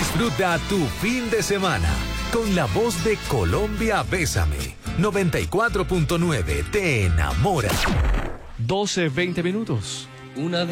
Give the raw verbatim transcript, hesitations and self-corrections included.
Disfruta tu fin de semana con la voz de Colombia Bésame. noventa y cuatro punto nueve te enamora. doce, veinte minutos. Una